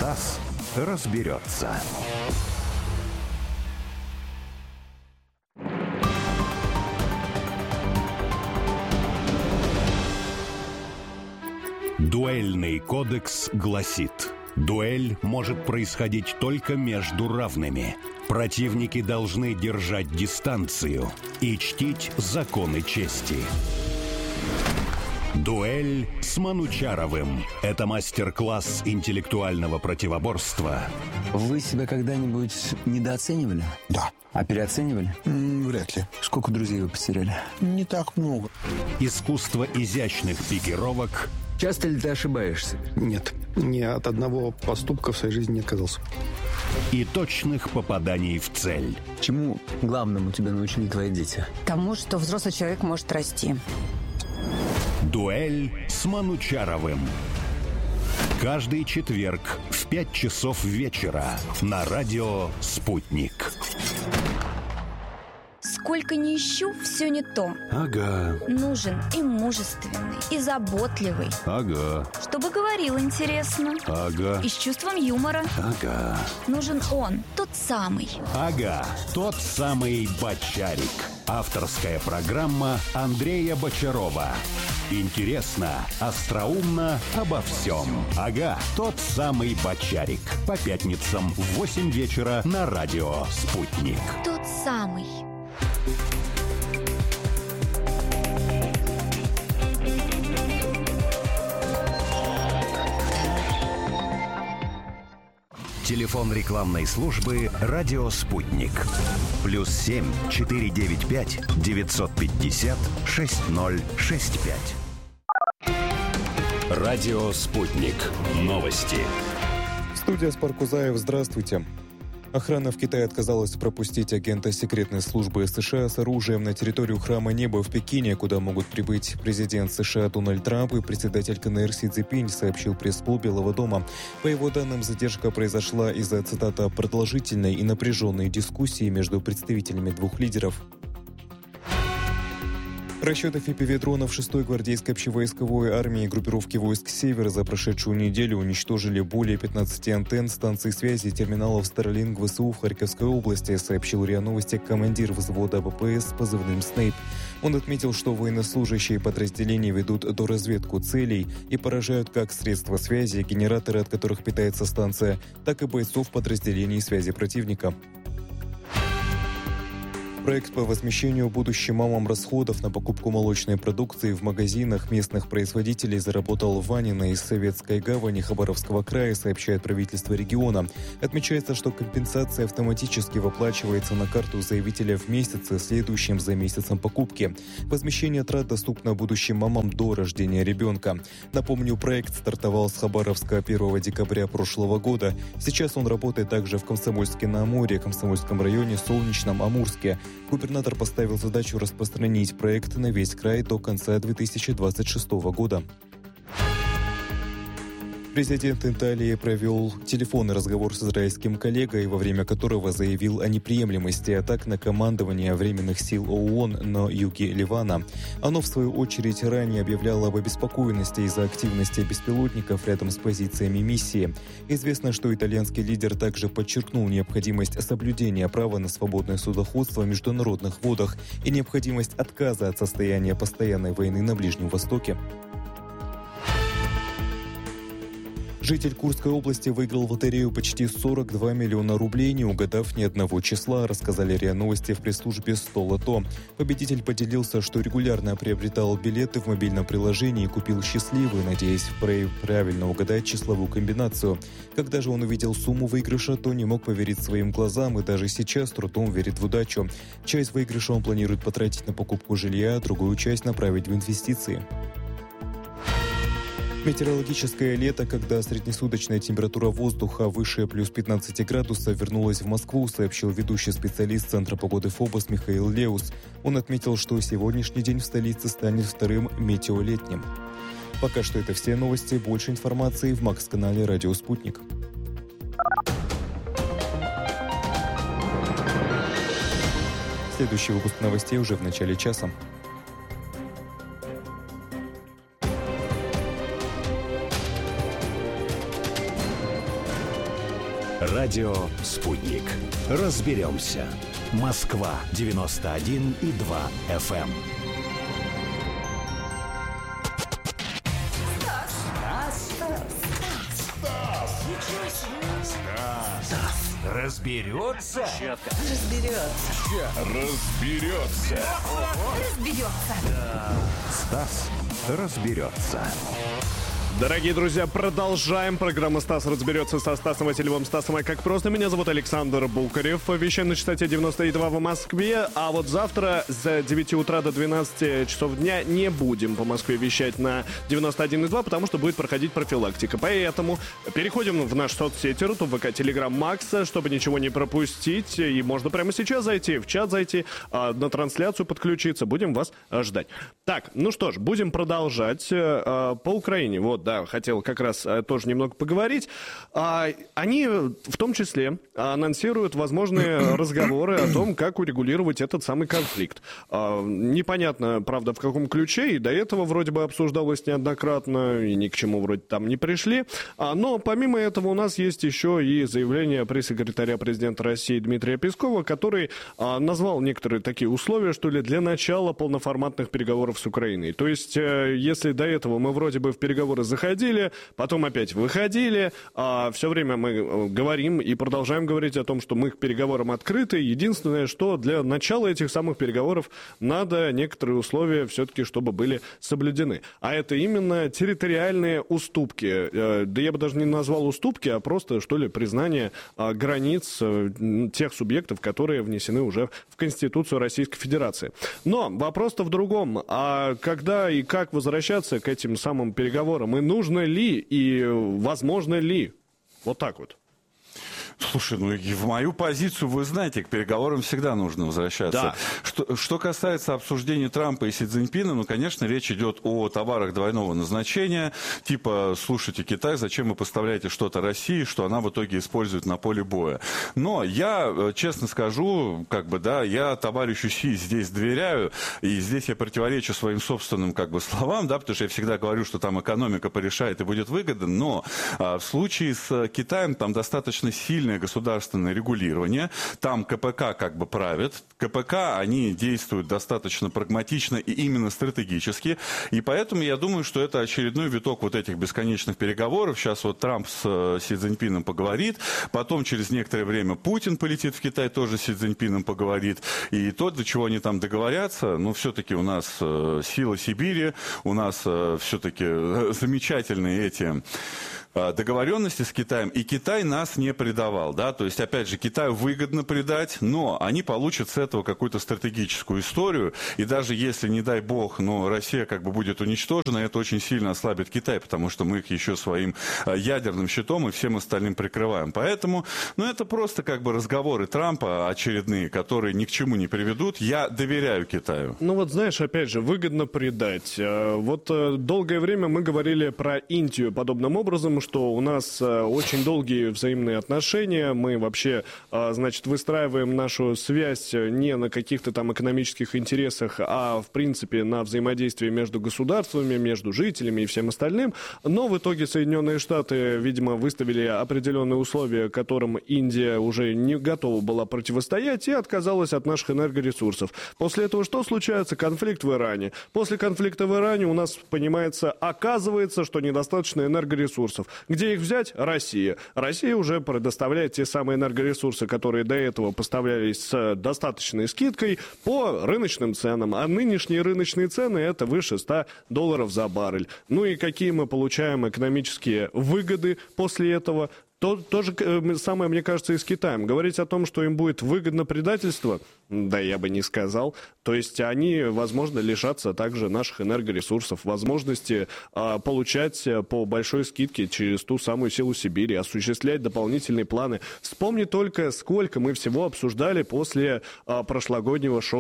класс разберется. Дуэльный кодекс гласит: дуэль может происходить только между равными. Противники должны держать дистанцию и чтить законы чести. Дуэль с Манучаровым. Это мастер-класс интеллектуального противоборства. Вы себя когда-нибудь недооценивали? Да. А переоценивали? Вряд ли. Сколько друзей вы потеряли? Не так много. Искусство изящных пикировок. Часто ли ты ошибаешься? Нет. Ни от одного поступка в своей жизни не отказался. И точных попаданий в цель. Чему главному тебя научили твои дети? Тому, что взрослый человек может расти. Дуэль с Манучаровым. Каждый четверг в 5 часов вечера на радио «Спутник». Сколько ни ищу, все не то. Ага. Нужен и мужественный, и заботливый. Ага. Чтобы говорил интересно. Ага. И с чувством юмора. Ага. Нужен он, тот самый. Ага. Тот самый Бочарик. Авторская программа Андрея Бочарова. Интересно, остроумно, обо всем. Ага, тот самый Бочарик. По пятницам в 8 вечера на радио «Спутник». Тот самый. Телефон рекламной службы «Радио Спутник». +7 495 950 6065. Радио Спутник. Новости. Студия Спаркузаев, здравствуйте. Охрана в Китае отказалась пропустить агента секретной службы США с оружием на территорию Храма Неба в Пекине, куда могут прибыть президент США Дональд Трамп и председатель КНР Си Цзиньпинь, сообщил пресс-клуб Белого дома. По его данным, задержка произошла из-за, цитата, «продолжительной и напряженной дискуссии между представителями двух лидеров». Расчеты FPV-дронов 6-й гвардейской общевойсковой армии и группировки войск «Север» за прошедшую неделю уничтожили более 15 антенн, станций связи и терминалов Starlink ВСУ в Харьковской области, сообщил РИА Новости командир взвода БПС с позывным «Снейп». Он отметил, что военнослужащие подразделения ведут доразведку целей и поражают как средства связи, генераторы, от которых питается станция, так и бойцов подразделений связи противника. Проект по возмещению будущим мамам расходов на покупку молочной продукции в магазинах местных производителей заработал в Ванино из Советской Гавани Хабаровского края, сообщает правительство региона. Отмечается, что компенсация автоматически выплачивается на карту заявителя в месяце, следующем за месяцем покупки. Возмещение трат доступно будущим мамам до рождения ребенка. Напомню, проект стартовал с Хабаровска 1 декабря прошлого года. Сейчас он работает также в Комсомольске-на-Амуре, Комсомольском районе, Солнечном, Амурске. Губернатор поставил задачу распространить проект на весь край до конца 2026 года. Президент Италии провел телефонный разговор с израильским коллегой, во время которого заявил о неприемлемости атак на командование временных сил ООН на юге Ливана. Оно, в свою очередь, ранее объявляло об обеспокоенности из-за активности беспилотников рядом с позициями миссии. Известно, что итальянский лидер также подчеркнул необходимость соблюдения права на свободное судоходство в международных водах и необходимость отказа от состояния постоянной войны на Ближнем Востоке. Житель Курской области выиграл в лотерею почти 42 миллиона рублей, не угадав ни одного числа, рассказали РИА Новости в пресс-службе «100 лото». Победитель поделился, что регулярно приобретал билеты в мобильном приложении и купил счастливый, надеясь правильно угадать числовую комбинацию. Когда же он увидел сумму выигрыша, то не мог поверить своим глазам и даже сейчас с трудом верит в удачу. Часть выигрыша он планирует потратить на покупку жилья, а другую часть направить в инвестиции. Метеорологическое лето, когда среднесуточная температура воздуха выше плюс 15 градусов, вернулась в Москву, сообщил ведущий специалист Центра погоды ФОБОС Михаил Леус. Он отметил, что сегодняшний день в столице станет вторым метеолетним. Пока что это все новости. Больше информации в Макс-канале «Радио Спутник». Следующий выпуск новостей уже в начале часа. Радио «Спутник». Разберемся. Москва, 91,2 FM. Разберется? Стас разберется. Дорогие друзья, продолжаем. Программа «Стас разберется» со Стасом Васильевым. Стасом, как просто. Меня зовут Александр Букарев. Вещаем на частоте 92 в Москве. А вот завтра с 9 утра до 12 часов дня не будем по Москве вещать на 91,2, потому что будет проходить профилактика. Поэтому переходим в наши соцсети, Рутуб, ВК, Телеграм, Макса, чтобы ничего не пропустить. И можно прямо сейчас зайти, в чат зайти, на трансляцию подключиться. Будем вас ждать. Так, ну что ж, будем продолжать. По Украине, вот, да, хотел как раз тоже немного поговорить. Они в том числе анонсируют возможные разговоры о том, как урегулировать этот самый конфликт. Непонятно, правда, в каком ключе, и до этого вроде бы обсуждалось неоднократно, и ни к чему вроде там не пришли. Но помимо этого у нас есть еще и заявление пресс-секретаря президента России Дмитрия Пескова, который назвал некоторые такие условия, что ли, для начала полноформатных переговоров с Украиной. То есть, если до этого мы вроде бы в переговоры заходили, потом опять выходили, все время мы говорим и продолжаем говорить о том, что мы к переговорам открыты. Единственное, что для начала этих самых переговоров надо некоторые условия все-таки, чтобы были соблюдены. А это именно территориальные уступки. Да я бы даже не назвал уступки, а просто, что ли, признание границ тех субъектов, которые внесены уже в Конституцию Российской Федерации. Но вопрос-то в другом. А когда и как возвращаться к этим самым переговорам? И нужно ли, и возможно ли? Вот так вот. Слушай, ну и в мою позицию, вы знаете, к переговорам всегда нужно возвращаться. Да. Что касается обсуждения Трампа и Си Цзиньпина, ну, конечно, речь идет о товарах двойного назначения. Типа, слушайте, Китай, зачем вы поставляете что-то России, что она в итоге использует на поле боя? Но я, честно скажу, как бы, да, я товарищу Си здесь доверяю, и здесь я противоречу своим собственным, как бы, словам, да, потому что я всегда говорю, что там экономика порешает и будет выгодно, но в случае с Китаем там достаточно сильно государственное регулирование, там КПК как бы правит, КПК, они действуют достаточно прагматично и именно стратегически, и поэтому я думаю, что это очередной виток вот этих бесконечных переговоров. Сейчас вот Трамп с Си Цзиньпином поговорит, потом через некоторое время Путин полетит в Китай, тоже с Си Цзиньпином поговорит, и то, до чего они там договорятся, ну, все-таки у нас сила Сибири, у нас все-таки замечательные эти договоренности с Китаем, и Китай нас не предавал, да, то есть, опять же, Китаю выгодно предать, но они получат с этого какую-то стратегическую историю, и даже если, не дай бог, но Россия как бы будет уничтожена, это очень сильно ослабит Китай, потому что мы их еще своим ядерным щитом и всем остальным прикрываем, поэтому, ну, это просто как бы разговоры Трампа очередные, которые ни к чему не приведут, я доверяю Китаю. Ну вот, знаешь, опять же, выгодно предать. Вот долгое время мы говорили про Индию подобным образом, что у нас очень долгие взаимные отношения, мы вообще, значит, выстраиваем нашу связь не на каких-то там экономических интересах, а, в принципе, на взаимодействии между государствами, между жителями и всем остальным. Но в итоге Соединенные Штаты, видимо, выставили определенные условия, которым Индия уже не готова была противостоять и отказалась от наших энергоресурсов. После этого что случается? Конфликт в Иране. После конфликта в Иране у нас, понимается, оказывается, что недостаточно энергоресурсов. Где их взять? Россия. Россия уже предоставляет те самые энергоресурсы, которые до этого поставлялись с достаточной скидкой по рыночным ценам. А нынешние рыночные цены — это выше $100 за баррель. Ну и какие мы получаем экономические выгоды после этого? То же самое, мне кажется, и с Китаем. Говорить о том, что им будет выгодно предательство, да я бы не сказал. То есть они, возможно, лишатся также наших энергоресурсов, возможности получать по большой скидке через ту самую силу Сибири, осуществлять дополнительные планы. Вспомни только, сколько мы всего обсуждали после прошлогоднего ШОС.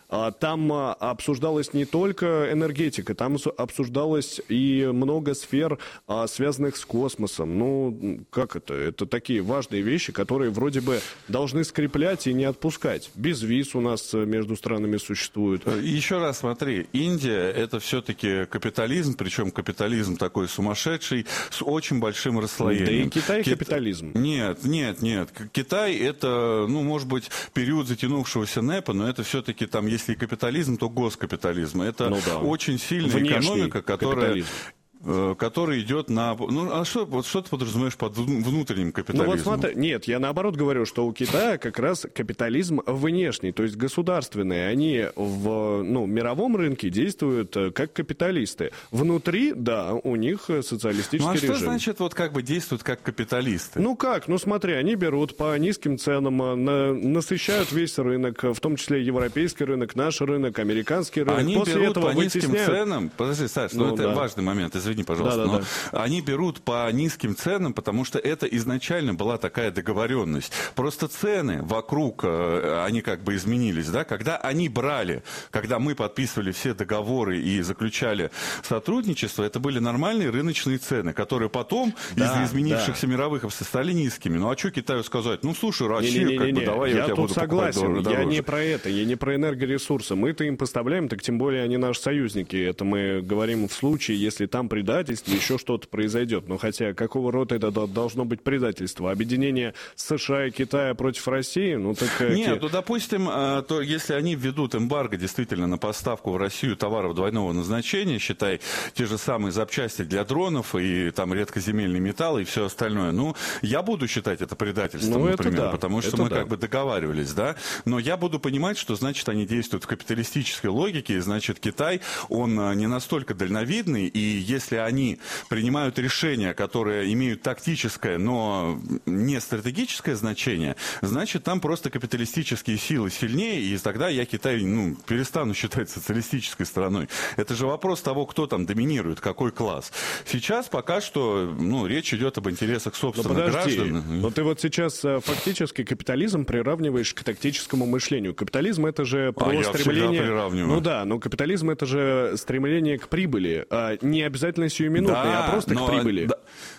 там обсуждалась не только энергетика, там обсуждалось и много сфер, связанных с космосом. Ну, как это? Это такие важные вещи, которые вроде бы должны скреплять и не отпускать. Без виз у нас между странами существует. Еще раз смотри, Индия — это все-таки капитализм, причем капитализм такой сумасшедший, с очень большим расслоением. Да и Китай капитализм. Нет. Китай — это, ну, может быть, период затянувшегося НЭПа, но это все-таки там, если и капитализм, то госкапитализм. Это очень сильная внешний экономика, который идет на... Ну, а что ты подразумеваешь под внутренним капитализмом? Ну, вот смотри, нет, я наоборот говорю, что у Китая как раз капитализм внешний, то есть государственный. Они в мировом рынке действуют как капиталисты. Внутри, да, у них социалистический режим. Ну, а что значит вот как бы действуют как капиталисты? Ну как? Ну смотри, они берут по низким ценам, насыщают весь рынок, в том числе европейский рынок, наш рынок, американский рынок. Они После берут этого по низким вытесняют... ценам... Подожди, Саш, это важный момент, извини, пожалуйста, они берут по низким ценам, потому что это изначально была такая договоренность. Просто цены вокруг, они как бы изменились, да, когда они брали, когда мы подписывали все договоры и заключали сотрудничество, это были нормальные рыночные цены, которые потом из-за изменившихся мировых обстоятельств стали низкими. Ну а что Китаю сказать? Ну слушай, Россия, как бы давай я тебя буду покупать дороже. Я не про это, я не про энергоресурсы. Мы-то им поставляем, так тем более они наши союзники. Это мы говорим в случае, если там предательство, еще что-то произойдет. Но хотя, какого рода это должно быть предательство? Объединение США и Китая против России? Ну, так... Нет, ну, допустим, то если они введут эмбарго действительно на поставку в Россию товаров двойного назначения, считай, те же самые запчасти для дронов и там редкоземельный металл и все остальное, ну, я буду считать это предательством, например, потому что мы как бы договаривались, да? Но я буду понимать, что, значит, они действуют в капиталистической логике, и, значит, Китай, он не настолько дальновидный, и если они принимают решения, которые имеют тактическое, но не стратегическое значение, значит, там просто капиталистические силы сильнее, и тогда я Китай, перестану считать социалистической страной. Это же вопрос того, кто там доминирует, какой класс. Сейчас пока что, речь идет об интересах собственных граждан. Но ты вот сейчас фактически капитализм приравниваешь к тактическому мышлению. Капитализм — это же про стремление... Ну да, но капитализм — это же стремление к прибыли, не обязательно сиюминутной, а просто к прибыли.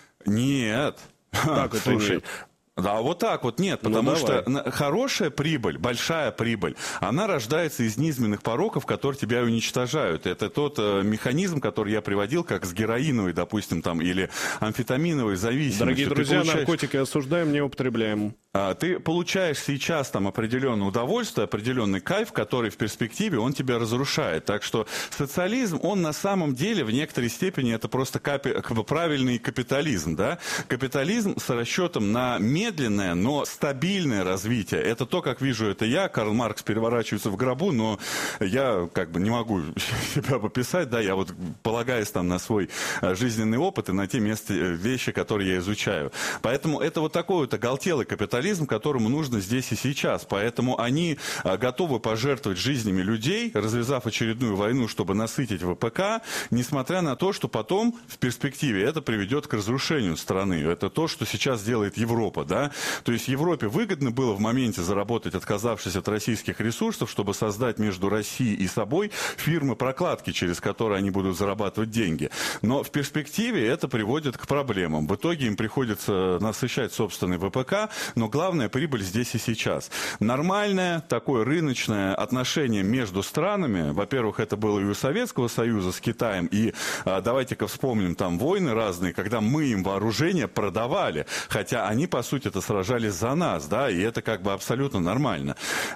Нет. Как это нет? Да, вот так вот нет, потому что хорошая прибыль, большая прибыль, она рождается из низменных пороков, которые тебя уничтожают. Это тот механизм, который я приводил, как с героиновой, допустим, там, или амфетаминовой зависимостью. Дорогие друзья, наркотики осуждаем, не употребляем. Ты получаешь сейчас там определенное удовольствие, определенный кайф, который в перспективе он тебя разрушает. Так что социализм, он на самом деле в некоторой степени это просто правильный капитализм, да? Капитализм с расчетом на медленное, но стабильное развитие. Это то, как вижу это я. Карл Маркс переворачивается в гробу, но я как бы не могу себя пописать, да, я вот полагаюсь там на свой жизненный опыт и на те вещи, которые я изучаю. Поэтому это вот такой вот оголтелый капитализм, которому нужно здесь и сейчас. Поэтому они готовы пожертвовать жизнями людей, развязав очередную войну, чтобы насытить ВПК, несмотря на то, что потом в перспективе это приведет к разрушению страны. Это то, что сейчас делает Европа, да? То есть Европе выгодно было в моменте заработать, отказавшись от российских ресурсов, чтобы создать между Россией и собой фирмы-прокладки, через которые они будут зарабатывать деньги. Но в перспективе это приводит к проблемам. В итоге им приходится насыщать собственный ВПК, но главная прибыль здесь и сейчас. Нормальное такое рыночное отношение между странами, во-первых, это было и у Советского Союза с Китаем, и давайте-ка вспомним там войны разные, когда мы им вооружение продавали, хотя они, по сути, это сражались за нас, да, и это как бы абсолютно нормально.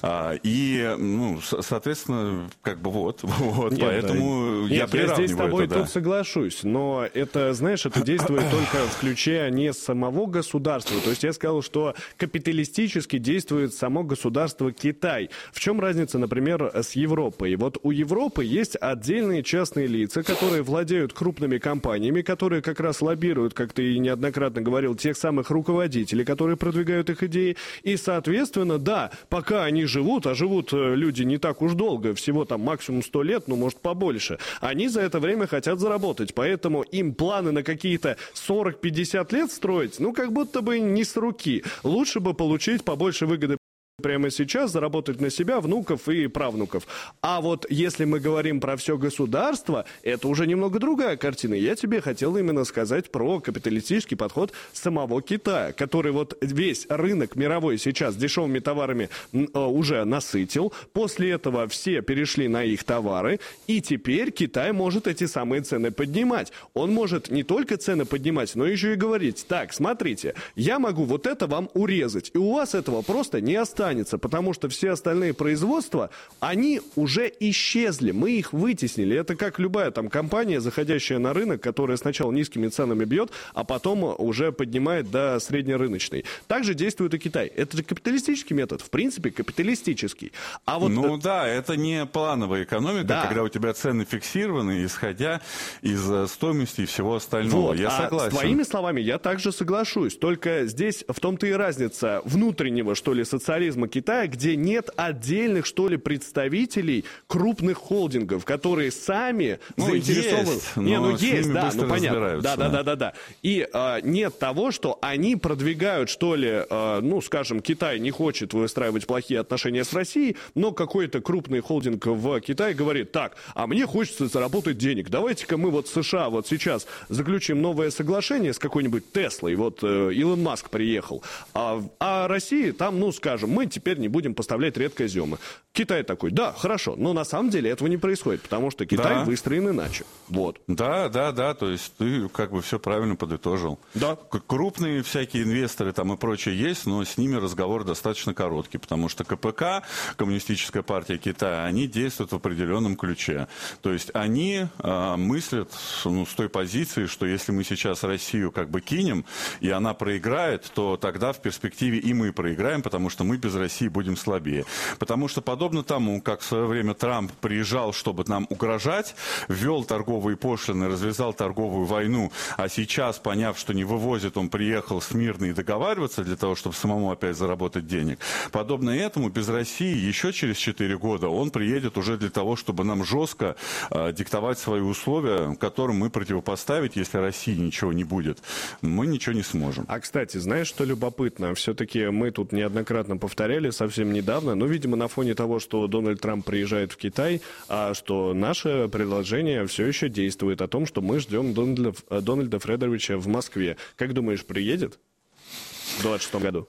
Соответственно, как бы вот, нет, поэтому я приравниваю это, я здесь с тобой тут соглашусь, но это, знаешь, это действует только в ключе не самого государства, то есть я сказал, что капиталистически действует само государство Китай. В чем разница, например, с Европой? Вот у Европы есть отдельные частные лица, которые владеют крупными компаниями, которые как раз лоббируют, как ты неоднократно говорил, тех самых руководителей, которые продвигают их идеи. И, соответственно, да, пока они живут, а живут люди не так уж долго, всего там максимум 100 лет, ну, может, побольше, они за это время хотят заработать. Поэтому им планы на какие-то 40-50 лет строить, ну, как будто бы не с руки. Лучше бы получить побольше выгоды прямо сейчас заработать на себя, внуков и правнуков. А вот если мы говорим про все государство, это уже немного другая картина. Я тебе хотел именно сказать про капиталистический подход самого Китая, который вот весь рынок мировой сейчас дешевыми товарами уже насытил. После этого все перешли на их товары, и теперь Китай может эти самые цены поднимать. Он может не только цены поднимать, но еще и говорить: так, смотрите, я могу вот это вам урезать, и у вас этого просто не останется. Потому что все остальные производства, они уже исчезли, мы их вытеснили. Это как любая там компания, заходящая на рынок, которая сначала низкими ценами бьет, а потом уже поднимает до среднерыночной. Также действует и Китай. Это же капиталистический метод, в принципе, капиталистический. А вот... Ну да, это не плановая экономика, да, когда у тебя цены фиксированы, исходя из стоимости и всего остального. Вот. Я согласен. С твоими словами я также соглашусь. Только здесь в том-то и разница внутреннего, что ли, социализма Китая, где нет отдельных, что ли, представителей крупных холдингов, которые сами заинтересованы. Есть, понятно. Да. И нет того, что они продвигают, что ли, скажем, Китай не хочет выстраивать плохие отношения с Россией, но какой-то крупный холдинг в Китае говорит: так, а мне хочется заработать денег, давайте-ка мы вот в США вот сейчас заключим новое соглашение с какой-нибудь Теслой, вот Илон Маск приехал, а России там, скажем, мы теперь не будем поставлять редкоземы. Китай такой: да, хорошо, но на самом деле этого не происходит, потому что Китай выстроен иначе. Вот. Да, то есть ты как бы все правильно подытожил. Да. Крупные всякие инвесторы там и прочее есть, но с ними разговор достаточно короткий, потому что КПК, Коммунистическая партия Китая, они действуют в определенном ключе. То есть они мыслят с той позиции, что если мы сейчас Россию как бы кинем, и она проиграет, то тогда в перспективе и мы проиграем, потому что мы без России будем слабее. Потому что подобно тому, как в свое время Трамп приезжал, чтобы нам угрожать, ввел торговые пошлины, развязал торговую войну, а сейчас, поняв, что не вывозит, он приехал смирно и договариваться для того, чтобы самому опять заработать денег. Подобно этому, без России еще через 4 года он приедет уже для того, чтобы нам жестко диктовать свои условия, которым мы противопоставить, если России ничего не будет, мы ничего не сможем. А, кстати, знаешь, что любопытно? Все-таки мы тут неоднократно повторяли совсем недавно, видимо, на фоне того, что Дональд Трамп приезжает в Китай, а что наше предложение все еще действует о том, что мы ждем Дональда Фредеровича в Москве. Как думаешь, приедет в 2026 году?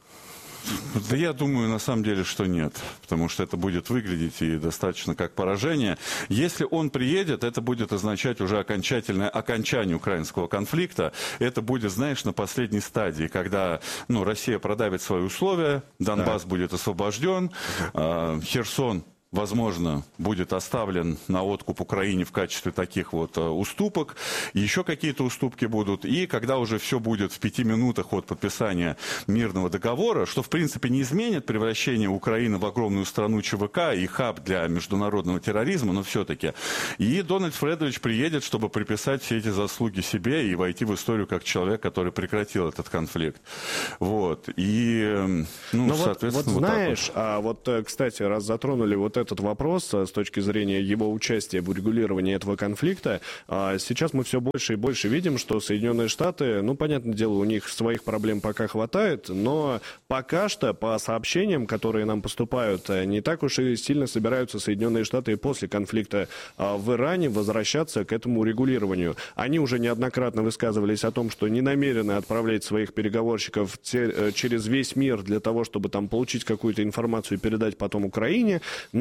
Да я думаю, на самом деле, что нет, потому что это будет выглядеть и достаточно как поражение. Если он приедет, это будет означать уже окончательное окончание украинского конфликта. Это будет, знаешь, на последней стадии, когда Россия продавит свои условия, Донбасс будет освобожден, Херсон, возможно, будет оставлен на откуп Украине в качестве таких вот уступок. Еще какие-то уступки будут. И когда уже все будет в 5 минутах от подписания мирного договора, что, в принципе, не изменит превращение Украины в огромную страну ЧВК и хаб для международного терроризма, но все-таки. И Дональд Фредерович приедет, чтобы приписать все эти заслуги себе и войти в историю как человек, который прекратил этот конфликт. Вот. И, соответственно, знаешь, кстати, раз затронули этот вопрос с точки зрения его участия в урегулировании этого конфликта, сейчас мы все больше и больше видим, что Соединенные Штаты, понятное дело, у них своих проблем пока хватает, но пока что по сообщениям, которые нам поступают, не так уж и сильно собираются Соединенные Штаты и после конфликта в Иране возвращаться к этому урегулированию. Они уже неоднократно высказывались о том, что не намерены отправлять своих переговорщиков через весь мир для того, чтобы там получить какую-то информацию и передать потом Украине,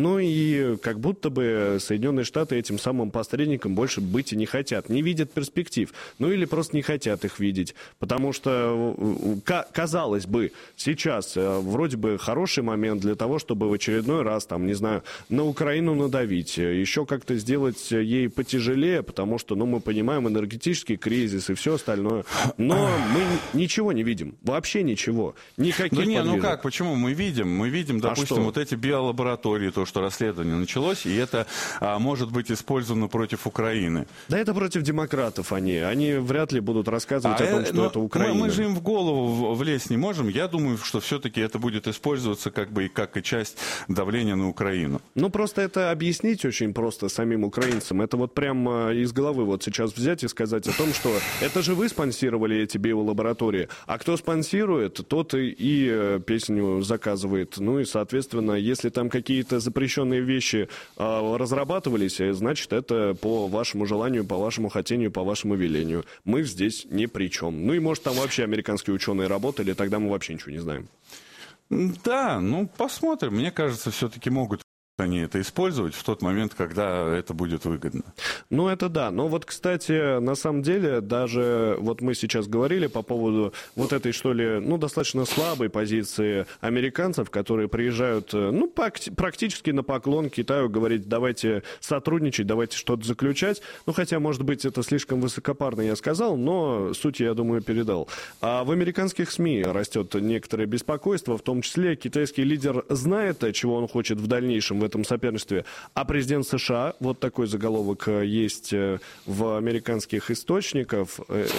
и как будто бы Соединенные Штаты этим самым посредником больше быть и не хотят, не видят перспектив, или просто не хотят их видеть, потому что, казалось бы, сейчас вроде бы хороший момент для того, чтобы в очередной раз, на Украину надавить, еще как-то сделать ей потяжелее, потому что, мы понимаем энергетический кризис и все остальное, но мы ничего не видим, вообще ничего, никаких подвижек. Почему? Мы видим, допустим, вот эти биолаборатории, то, что расследование началось, и это может быть использовано против Украины. Да это против демократов они вряд ли будут рассказывать о том, что это Украина. Мы же им в голову влезть не можем. Я думаю, что все-таки это будет использоваться как и часть давления на Украину. Просто это объяснить очень просто самим украинцам. Это прям из головы сейчас взять и сказать о том, что это же вы спонсировали эти биолаборатории. А кто спонсирует? демонстрирует, тот и песню заказывает. Ну и, соответственно, если там какие-то запрещенные вещи разрабатывались, значит, это по вашему желанию, по вашему хотению, по вашему велению. Мы здесь ни при чем. Ну и, может, там вообще американские ученые работали, тогда мы вообще ничего не знаем. Да, ну, посмотрим. Мне кажется, все-таки могут они это использовать в тот момент, когда это будет выгодно. Ну, это да. Но вот, кстати, на самом деле, даже вот мы сейчас говорили по поводу вот этой, что ли, ну, достаточно слабой позиции американцев, которые приезжают, ну, практически на поклон к Китаю, говорить, давайте сотрудничать, давайте что-то заключать. Ну, хотя, может быть, это слишком высокопарно я сказал, но суть, я думаю, передал. А в американских СМИ растет некоторое беспокойство, в том числе китайский лидер знает, чего он хочет в дальнейшем в этом соперничестве, а президент США, вот такой заголовок есть в американских источниках.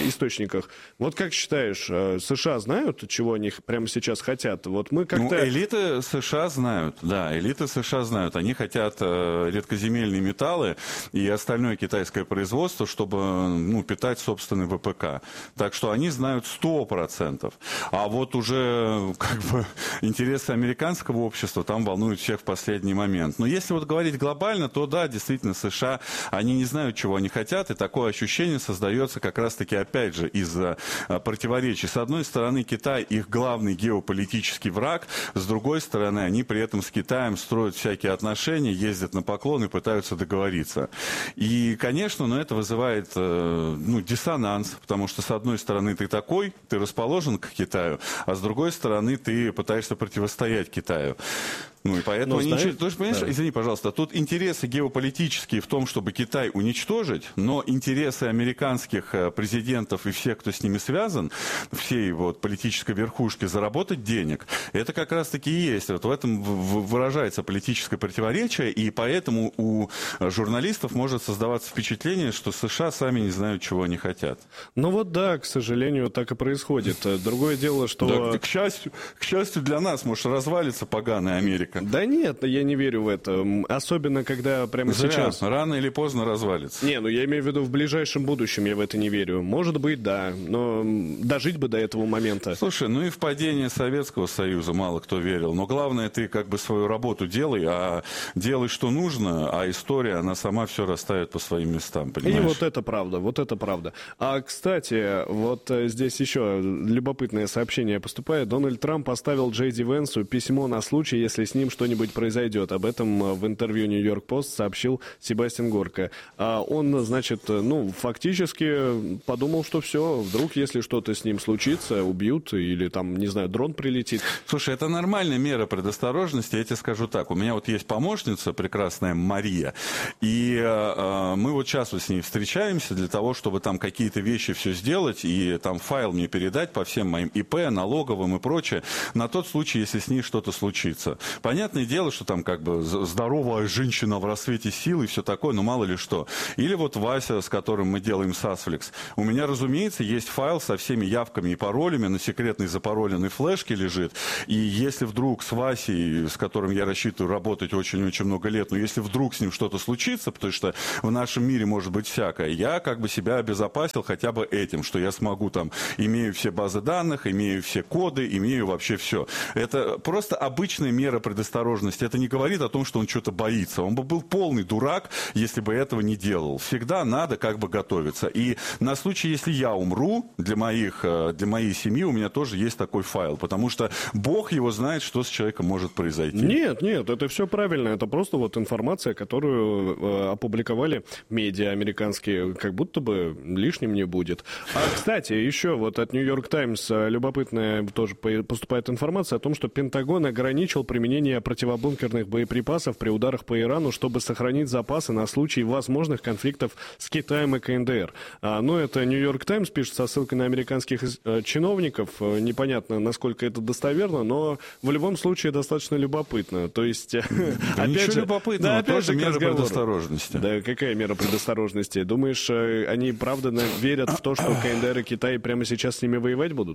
Вот как считаешь, США знают, чего они прямо сейчас хотят? Вот мы как-то... Ну, элиты США знают, да, элиты США знают. Они хотят редкоземельные металлы и остальное китайское производство, чтобы, ну, питать собственный ВПК. Так что они знают 100%. А вот уже, как бы, интересы американского общества там волнуют всех в последний момент. Но если вот говорить глобально, то да, действительно, США, они не знают, чего они хотят, и такое ощущение создается как раз-таки, опять же, из-за противоречий. С одной стороны, Китай их главный геополитический враг, с другой стороны, они при этом с Китаем строят всякие отношения, ездят на поклон и пытаются договориться. И, конечно, но это вызывает, ну, диссонанс, потому что, с одной стороны, ты такой, ты расположен к Китаю, а с другой стороны, ты пытаешься противостоять Китаю. Ну и поэтому они... Ты же понимаешь, да. Извини, пожалуйста, тут интересы геополитические в том, чтобы Китай уничтожить, но интересы американских президентов и всех, кто с ними связан, всей вот политической верхушки, заработать денег, это как раз-таки и есть. Вот в этом выражается политическое противоречие, и поэтому у журналистов может создаваться впечатление, что США сами не знают, чего они хотят. Ну вот да, к сожалению, так и происходит. Другое дело, что... Да, к счастью для нас, может, развалится поганая Америка. Да нет, я не верю в это. Особенно, когда прямо Зря. сейчас... Рано или поздно развалится. Не, ну я имею в виду в ближайшем будущем, я в это не верю. Может быть, да, но дожить бы до этого момента. Слушай, ну и в падение Советского Союза мало кто верил. Но главное, ты как бы свою работу делай, а делай, что нужно, а история, она сама все расставит по своим местам, понимаешь? И вот это правда, вот это правда. А, кстати, вот здесь еще любопытное сообщение поступает. Дональд Трамп оставил Джей Ди Венсу письмо на случай, если с ним что-нибудь произойдет. Об этом в интервью Нью-Йорк Пост сообщил Себастьян Горка. Он, значит, ну, фактически подумал, что все, вдруг, если что-то с ним случится, убьют или там, не знаю, дрон прилетит. Слушай, это нормальная мера предосторожности. Я тебе скажу так. У меня вот есть помощница, прекрасная Мария, и мы вот сейчас вот с ней встречаемся для того, чтобы там какие-то вещи все сделать и там файл мне передать по всем моим ИП, налоговым и прочее, на тот случай, если с ней что-то случится. Понятное дело, что там как бы здоровая женщина в рассвете сил и все такое, но мало ли что. Или вот Вася, с которым мы делаем Сасфликс. У меня, разумеется, есть файл со всеми явками и паролями, на секретной запароленной флешке лежит. И если вдруг с Васей, с которым я рассчитываю работать очень-очень много лет, но если вдруг с ним что-то случится, потому что в нашем мире может быть всякое, я как бы себя обезопасил хотя бы этим, что я смогу там, имею все базы данных, имею все коды, имею вообще все. Это просто обычная мера предосторожности. Это не говорит о том, что он что-то боится. Он бы был полный дурак, если бы этого не делал. Всегда надо как бы готовиться. И на случай, если я умру, для моей семьи у меня тоже есть такой файл, потому что Бог его знает, что с человеком может произойти. Нет, это все правильно. Это просто вот информация, которую опубликовали медиа американские, как будто бы лишним не будет. А, кстати, еще вот от Нью-Йорк Таймс любопытная тоже поступает информация о том, что Пентагон ограничил применение противобункерных боеприпасов при ударах по Ирану, чтобы сохранить запасы на случай возможных конфликтов с Китаем и КНДР. Но это Нью-Йорк Таймс пишет со ссылкой на американских чиновников. Непонятно, насколько это достоверно, но в любом случае достаточно любопытно. То есть, опять же, любопытного, да, тоже мера предосторожности. Да, какая мера предосторожности? Думаешь, они правда верят в то, что КНДР и Китай прямо сейчас с ними воевать будут?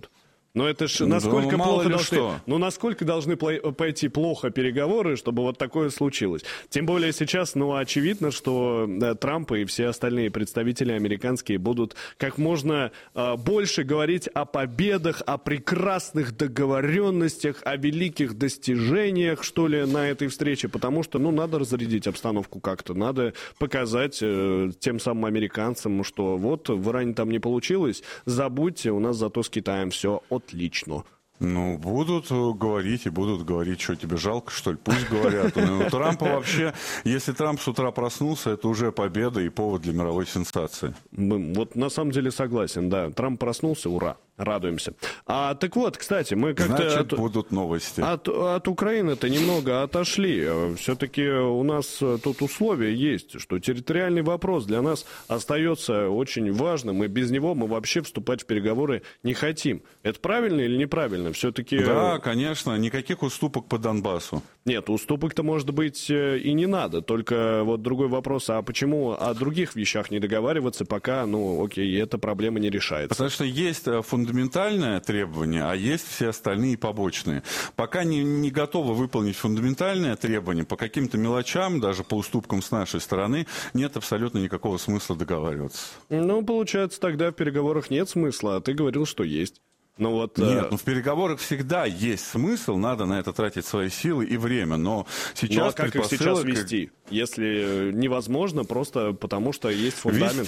Но это ж насколько мало ли плохо что. насколько должны пойти плохо переговоры, чтобы вот такое случилось? Тем более сейчас, очевидно, что Трамп и все остальные представители американские будут как можно больше говорить о победах, о прекрасных договоренностях, о великих достижениях, что ли, на этой встрече, потому что, надо разрядить обстановку как-то, надо показать тем самым американцам, что вот в Иране там не получилось, забудьте, у нас зато с Китаем все отлично. Будут говорить, что тебе жалко, что ли? Пусть говорят. У Трампа вообще, если Трамп с утра проснулся, это уже победа и повод для мировой сенсации. Вот на самом деле согласен, да. Трамп проснулся, ура. Радуемся. Так вот, кстати, мы как-то... Значит, будут новости. От Украины-то немного отошли. Все-таки у нас тут условия есть, что территориальный вопрос для нас остается очень важным, и без него мы вообще вступать в переговоры не хотим. Это правильно или неправильно? Все-таки... Да, конечно, никаких уступок по Донбассу. Нет, уступок-то, может быть, и не надо. Только вот другой вопрос, а почему о других вещах не договариваться, пока, окей, эта проблема не решается? Потому что есть фундаментальное требование, а есть все остальные побочные. Пока не готовы выполнить фундаментальное требование, по каким-то мелочам, даже по уступкам с нашей стороны, нет абсолютно никакого смысла договариваться. Получается, тогда в переговорах нет смысла, а ты говорил, что есть. Нет, в переговорах всегда есть смысл, надо на это тратить свои силы и время, но сейчас как их сейчас вести, если невозможно, просто потому что есть фундамент?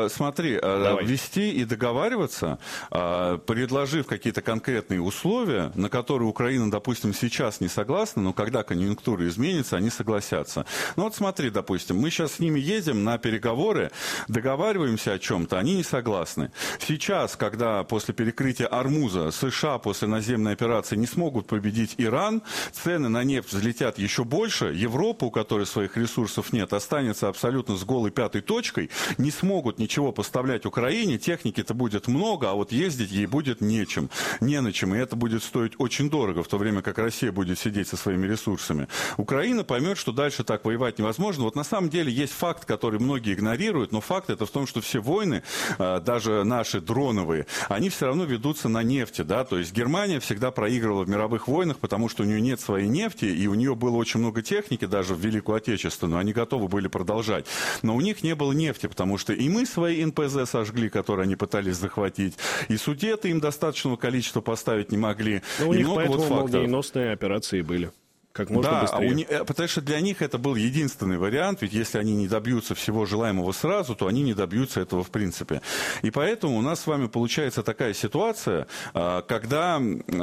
Вести и договариваться, предложив какие-то конкретные условия, на которые Украина, допустим, сейчас не согласна, но когда конъюнктура изменится, они согласятся. Допустим, мы сейчас с ними едем на переговоры, договариваемся о чем-то, они не согласны. Сейчас, когда после перекрытия Ормуза США после наземной операции не смогут победить Иран, цены на нефть взлетят еще больше, Европа, у которой своих ресурсов нет, останется абсолютно с голой пятой точкой, не смогут ничего поставлять Украине, техники-то будет много, а вот ездить ей будет не на чем, и это будет стоить очень дорого, в то время как Россия будет сидеть со своими ресурсами. Украина поймет, что дальше так воевать невозможно. Вот на самом деле есть факт, который многие игнорируют, но факт это в том, что все войны, даже наши дроновые, они все равно ведутся на нефти, да, то есть Германия всегда проигрывала в мировых войнах, потому что у нее нет своей нефти, и у нее было очень много техники, даже в Великую Отечественную, они готовы были продолжать, но у них не было нефти, потому что и мы свои НПЗ сожгли, которые они пытались захватить, и Судеты им достаточного количества поставить не могли. Но у них поэтому молниеносные операции были. Как можно быстрее. Потому что для них это был единственный вариант, ведь если они не добьются всего желаемого сразу, то они не добьются этого в принципе. И поэтому у нас с вами получается такая ситуация, когда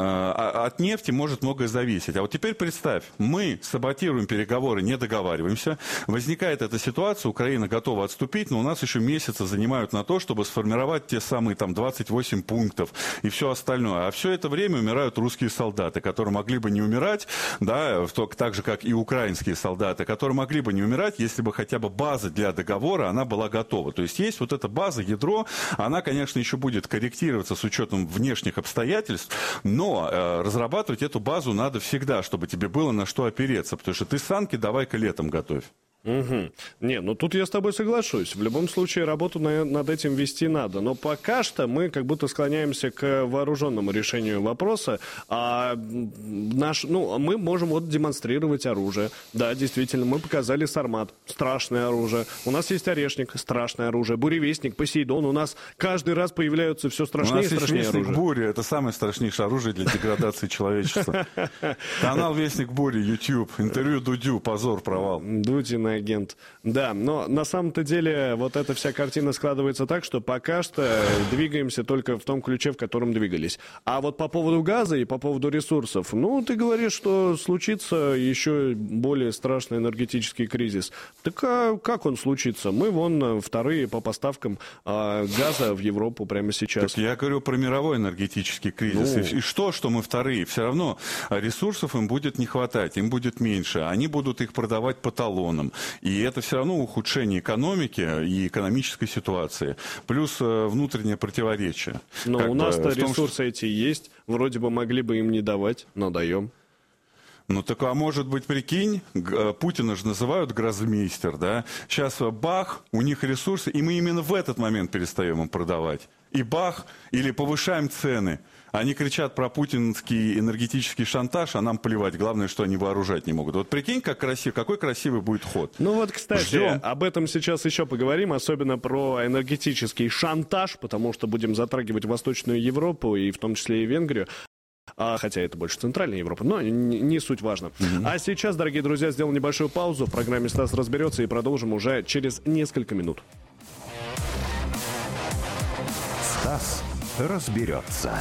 от нефти может многое зависеть. А вот теперь представь, мы саботируем переговоры, не договариваемся, возникает эта ситуация, Украина готова отступить, но у нас еще месяцы занимают на то, чтобы сформировать те самые 28 пунктов и все остальное. А все это время умирают русские солдаты, которые могли бы не умирать, да, так же, как и украинские солдаты, которые могли бы не умирать, если бы хотя бы база для договора, она была готова. То есть есть вот эта база, ядро, она, конечно, еще будет корректироваться с учетом внешних обстоятельств, но разрабатывать эту базу надо всегда, чтобы тебе было на что опереться, потому что ты санки давай-ка летом готовь. Угу. Тут я с тобой соглашусь. В любом случае работу над этим вести надо. Но пока что мы как будто склоняемся к вооруженному решению вопроса. Мы можем демонстрировать оружие. Да, действительно, мы показали Сармат. Страшное оружие. У нас есть Орешник. Страшное оружие. Буревестник, Посейдон. У нас каждый раз появляются все страшнее и страшнее оружие. Вестник Бури. Это самое страшнейшее оружие для деградации человечества. Канал Вестник Бури, YouTube. Интервью Дудю. Позор, провал. Дудин агент. Да, но на самом-то деле вот эта вся картина складывается так, что пока что двигаемся только в том ключе, в котором двигались. А вот по поводу газа и по поводу ресурсов, ты говоришь, что случится еще более страшный энергетический кризис. Так как он случится? Мы вторые по поставкам газа в Европу прямо сейчас. Так я говорю про мировой энергетический кризис. И что мы вторые? Все равно ресурсов им будет не хватать, им будет меньше. Они будут их продавать по талонам. И это все равно ухудшение экономики и экономической ситуации. Плюс внутреннее противоречие. Но у нас-то ресурсы эти есть. Вроде бы могли бы им не давать, но даем. А может быть, прикинь, Путина же называют грозмейстер, да? Сейчас бах, у них ресурсы, и мы именно в этот момент перестаем им продавать. И бах, или повышаем цены. Они кричат про путинский энергетический шантаж, а нам плевать. Главное, что они вооружать не могут. Вот прикинь, какой красивый будет ход. Ну вот, кстати, Ждем. об этом сейчас еще поговорим, особенно про энергетический шантаж, потому что будем затрагивать Восточную Европу, и в том числе и Венгрию. Хотя это больше Центральная Европа, но не суть важно. А сейчас, дорогие друзья, сделаем небольшую паузу. В программе «Стас разберется» и продолжим уже через несколько минут. Стас разберется.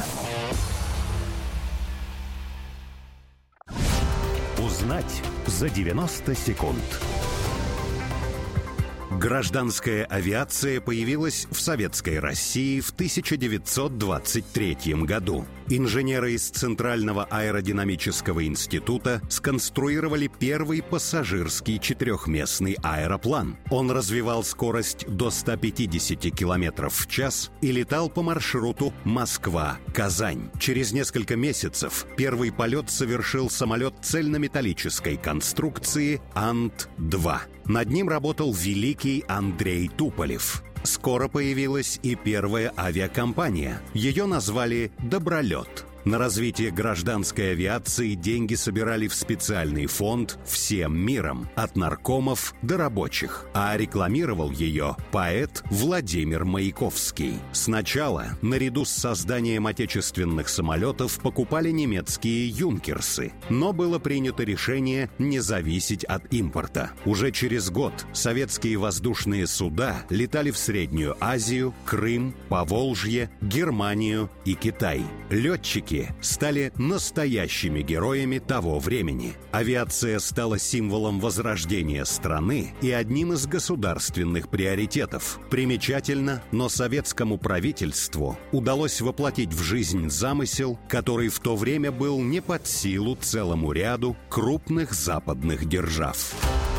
Узнать за 90 секунд. Гражданская авиация появилась в Советской России в 1923 году. Инженеры из Центрального аэродинамического института сконструировали первый пассажирский четырехместный аэроплан. Он развивал скорость до 150 км в час и летал по маршруту Москва-Казань. Через несколько месяцев первый полет совершил самолет цельнометаллической конструкции Ан-2. Над ним работал великий Андрей Туполев. Скоро появилась и первая авиакомпания. Ее назвали «Добролет». На развитие гражданской авиации деньги собирали в специальный фонд всем миром, от наркомов до рабочих. А рекламировал ее поэт Владимир Маяковский. Сначала, наряду с созданием отечественных самолетов, покупали немецкие «Юнкерсы». Но было принято решение не зависеть от импорта. Уже через год советские воздушные суда летали в Среднюю Азию, Крым, Поволжье, Германию и Китай. Летчики стали настоящими героями того времени. Авиация стала символом возрождения страны и одним из государственных приоритетов. Примечательно, но советскому правительству удалось воплотить в жизнь замысел, который в то время был не под силу целому ряду крупных западных держав.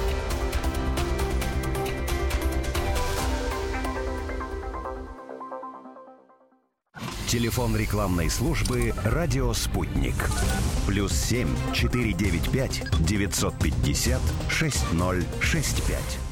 Телефон рекламной службы «Радио Спутник». +7 495 950 6065.